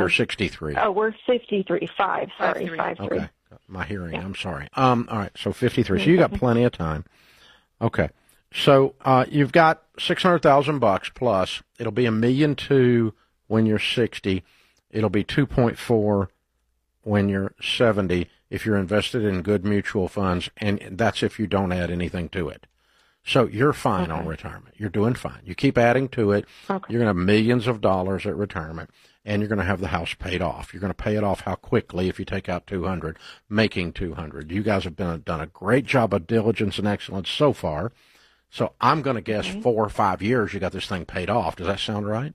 or 63? Oh, we're 53. 5, sorry. 5-3. Okay. My hearing, yeah. I'm sorry. All right, so 53. So you got plenty of time. Okay. So you've got $600,000 plus. It'll be $1.2 million when you're 60. It'll be 2.4 when you're 70 if you're invested in good mutual funds, and that's if you don't add anything to it. So you're fine on retirement. You're doing fine. You keep adding to it. Okay. You're going to have millions of dollars at retirement, and you're going to have the house paid off. You're going to pay it off how quickly if you take out $200, making $200. You guys have done a great job of diligence and excellence so far. So I'm going to guess 4 or 5 years you got this thing paid off. Does that sound right?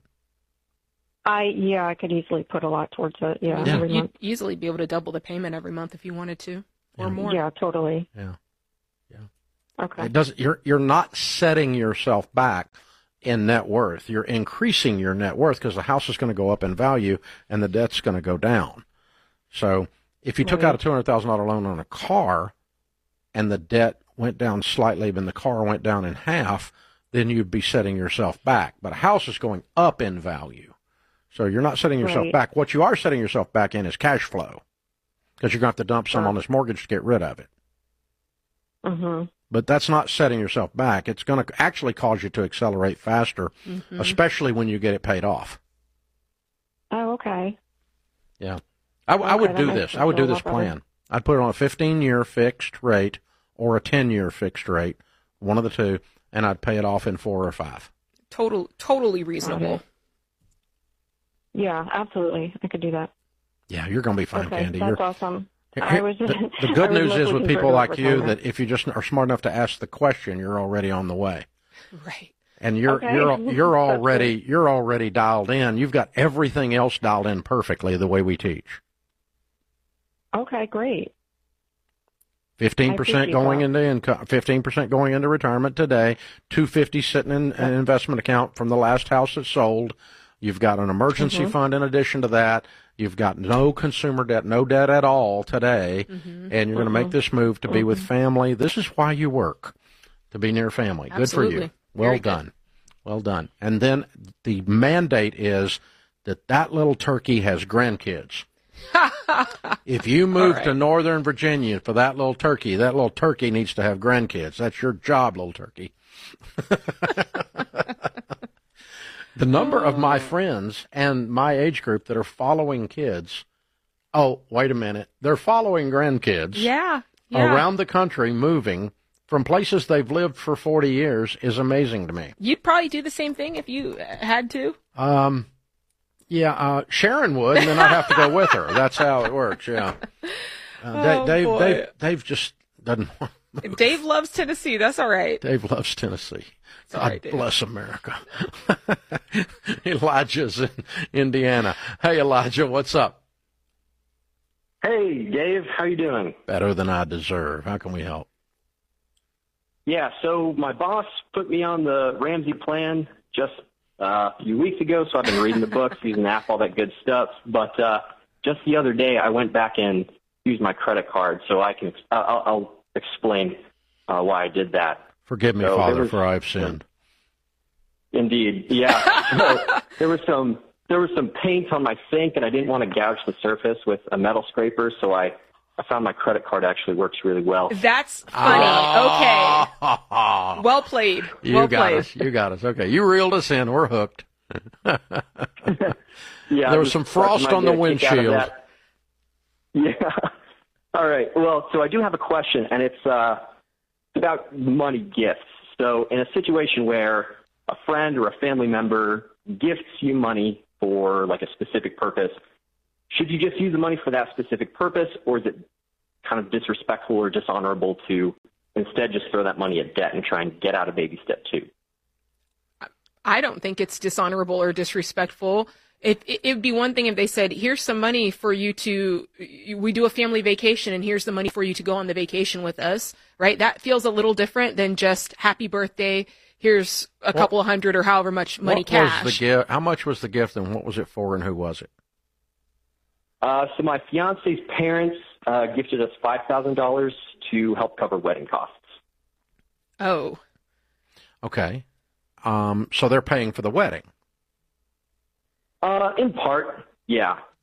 I could easily put a lot towards it. Yeah. Every You'd month. easily be able to double the payment every month if you wanted to, or more. Yeah, totally. Yeah. Okay. It doesn't. You're not setting yourself back in net worth. You're increasing your net worth because the house is going to go up in value and the debt's going to go down. So if you took out a $200,000 loan on a car and the debt went down slightly, but the car went down in half, then you'd be setting yourself back. But a house is going up in value. So you're not setting yourself back. What you are setting yourself back in is cash flow because you're going to have to dump some on this mortgage to get rid of it. Mm-hmm. But that's not setting yourself back. It's going to actually cause you to accelerate faster, especially when you get it paid off. Oh, okay. Yeah. I would do this. I would do this plan. I'd put it on a 15-year fixed rate or a 10-year fixed rate, one of the two, and I'd pay it off in 4 or 5. Totally reasonable. Yeah, absolutely. I could do that. Yeah, you're going to be fine, Candy. That's awesome. The good news is with people like you that if you just are smart enough to ask the question, you're already on the way. Right. And you're already dialed in. You've got everything else dialed in perfectly the way we teach. Okay, great. 15% going into income, 15% going into retirement today, $250 sitting in an investment account from the last house that sold. You've got an emergency fund in addition to that. You've got no consumer debt, no debt at all today, and you're going to make this move to be with family. This is why you work, to be near family. Absolutely. Good for you. Well done. Well done. And then the mandate is that little turkey has grandkids. If you move to Northern Virginia for that little turkey needs to have grandkids. That's your job, little turkey. The number of my friends and my age group that are following kids, wait a minute, they're following grandkids around the country, moving from places they've lived for 40 years is amazing to me. You'd probably do the same thing if you had to. Sharon would, and then I'd have to go with her. That's how it works, yeah. Dave just doesn't want to move. Dave loves Tennessee. That's all right. Dave loves Tennessee. God right, bless America. Elijah's in Indiana. Hey, Elijah, what's up? Hey, Dave. How you doing? Better than I deserve. How can we help? Yeah, so my boss put me on the Ramsey plan just a few weeks ago, so I've been reading the books, using the app, all that good stuff. But just the other day, I went back and used my credit card, so I'll explain why I did that. Forgive me, Father, for I have sinned. Indeed, yeah. So there was some paint on my sink, and I didn't want to gouge the surface with a metal scraper, so I found my credit card actually works really well. That's funny. Okay. Well played. You got us. Okay. You reeled us in. We're hooked. Yeah. There was some frost on the windshield. Yeah. All right. Well, so I do have a question, and it's about money gifts. So in a situation where a friend or a family member gifts you money for like a specific purpose, should you just use the money for that specific purpose, or is it kind of disrespectful or dishonorable to instead just throw that money at debt and try and get out of baby step 2? I don't think it's dishonorable or disrespectful. It'd be one thing if they said, here's some money for you we do a family vacation and here's the money for you to go on the vacation with us, right? That feels a little different than just happy birthday, here's a couple of hundred or however much money cash. How much was the gift and what was it for and who was it? So my fiance's parents gifted us $5,000 to help cover wedding costs. Oh. Okay. So they're paying for the wedding. In part, yeah.